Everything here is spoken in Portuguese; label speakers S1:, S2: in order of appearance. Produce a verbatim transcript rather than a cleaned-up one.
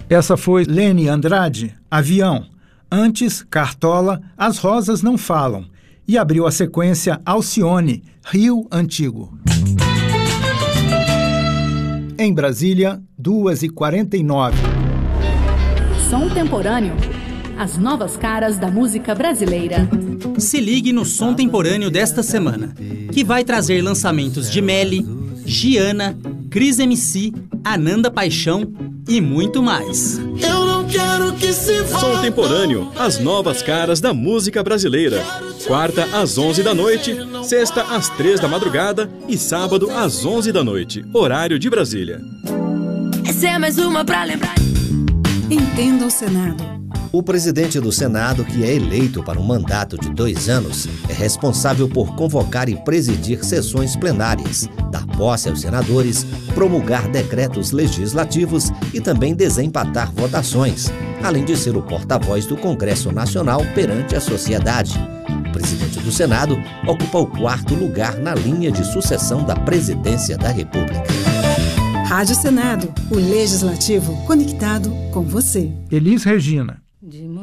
S1: Essa foi Lene Andrade, Avião. Antes, Cartola, As Rosas Não Falam. E abriu a sequência Alcione, Rio Antigo. Em Brasília, duas e quarenta e nove.
S2: Som Temporâneo. As novas caras da música brasileira.
S3: Se ligue no Som Temporâneo desta semana, que vai trazer lançamentos de Melly, Giana, Cris M C, Ananda Paixão e muito mais.
S4: Eu não quero que se vá.
S5: Som Temporâneo, as novas caras da música brasileira. Quarta às onze da noite, sexta às três da madrugada e sábado às onze da noite, horário de Brasília.
S6: Essa é mais uma pra lembrar.
S7: Entenda o Senado.
S8: O presidente do Senado, que é eleito para um mandato de dois anos, é responsável por convocar e presidir sessões plenárias, dar posse aos senadores, promulgar decretos legislativos e também desempatar votações, além de ser o porta-voz do Congresso Nacional perante a sociedade. O presidente do Senado ocupa o quarto lugar na linha de sucessão da presidência da República.
S7: Rádio Senado, o Legislativo conectado com você.
S1: Elis Regina.